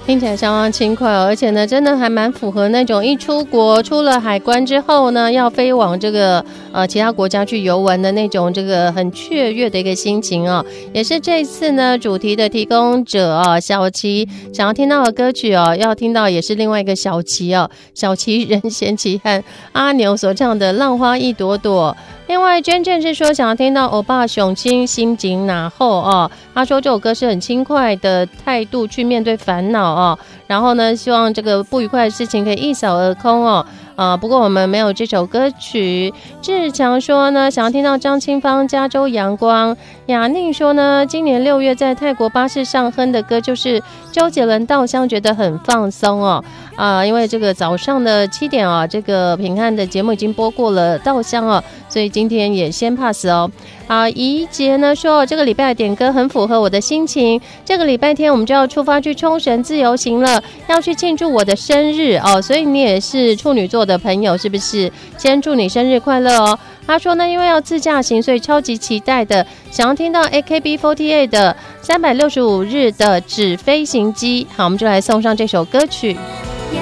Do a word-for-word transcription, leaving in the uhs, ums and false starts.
听起来相当轻快哦，而且呢，真的还蛮符合那种一出国出了海关之后呢，要飞往这个呃其他国家去游玩的那种这个很雀跃的一个心情哦。也是这次呢主题的提供者哦，小琪想要听到的歌曲哦，要听到也是另外一个小琪哦，小琪任贤齐和阿牛所唱的《浪花一朵朵》。另外娟娟是说想要听到欧巴雄亲心情哪后哦，他说这首歌是很轻快的态度去面对烦恼哦，然后呢希望这个不愉快的事情可以一扫而空哦。呃，不过我们没有这首歌曲。志强说呢想要听到张清芳加州阳光。雅宁说呢今年六月在泰国巴士上哼的歌就是周杰伦稻香，觉得很放松哦。啊、呃，因为这个早上的七点啊，这个平汉的节目已经播过了稻香哦，所以今天也先 pass 哦。啊，怡杰呢说这个礼拜的点歌很符合我的心情，这个礼拜天我们就要出发去冲绳自由行了，要去庆祝我的生日哦，所以你也是处女座的朋友是不是？先祝你生日快乐哦。他说呢因为要自驾行，所以超级期待的，想要听到 A K B 四十八 的三百六十五日的纸飞行机。好，我们就来送上这首歌曲。